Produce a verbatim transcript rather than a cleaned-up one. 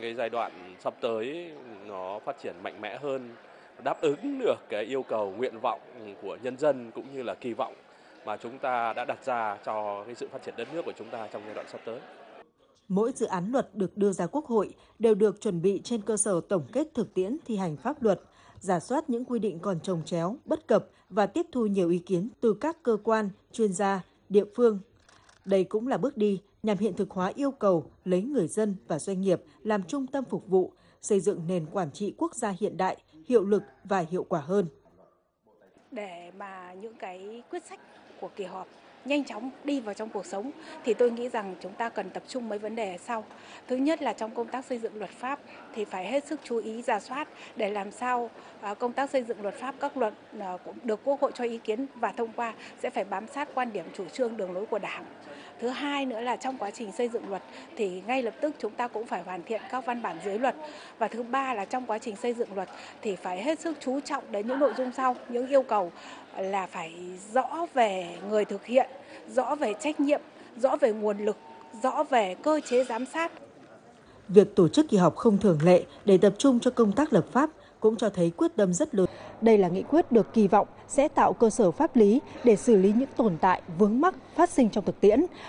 cái giai đoạn sắp tới nó phát triển mạnh mẽ hơn, đáp ứng được cái yêu cầu, nguyện vọng của nhân dân cũng như là kỳ vọng mà chúng ta đã đặt ra cho cái sự phát triển đất nước của chúng ta trong giai đoạn sắp tới. Mỗi dự án luật được đưa ra Quốc hội đều được chuẩn bị trên cơ sở tổng kết thực tiễn thi hành pháp luật, rà soát những quy định còn chồng chéo, bất cập và tiếp thu nhiều ý kiến từ các cơ quan, chuyên gia, địa phương. Đây cũng là bước đi nhằm hiện thực hóa yêu cầu lấy người dân và doanh nghiệp làm trung tâm phục vụ, xây dựng nền quản trị quốc gia hiện đại, hiệu lực và hiệu quả hơn. Để mà những cái quyết sách của kỳ họp nhanh chóng đi vào trong cuộc sống thì tôi nghĩ rằng chúng ta cần tập trung mấy vấn đề sau. Thứ nhất là trong công tác xây dựng luật pháp thì phải hết sức chú ý rà soát để làm sao công tác xây dựng luật pháp, các luật được Quốc hội cho ý kiến và thông qua sẽ phải bám sát quan điểm, chủ trương, đường lối của Đảng. Thứ hai nữa là trong quá trình xây dựng luật thì ngay lập tức chúng ta cũng phải hoàn thiện các văn bản dưới luật. Và thứ ba là trong quá trình xây dựng luật thì phải hết sức chú trọng đến những nội dung sau, những yêu cầu là phải rõ về người thực hiện, rõ về trách nhiệm, rõ về nguồn lực, rõ về cơ chế giám sát. Việc tổ chức kỳ họp không thường lệ để tập trung cho công tác lập pháp cũng cho thấy quyết tâm rất lớn. Đây là nghị quyết được kỳ vọng sẽ tạo cơ sở pháp lý để xử lý những tồn tại, vướng mắc phát sinh trong thực tiễn,